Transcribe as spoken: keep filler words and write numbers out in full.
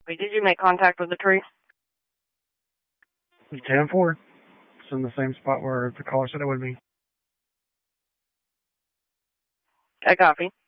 Wait, did you make contact with the tree? It's ten four. It's in the same spot where the caller said it would be. I copy.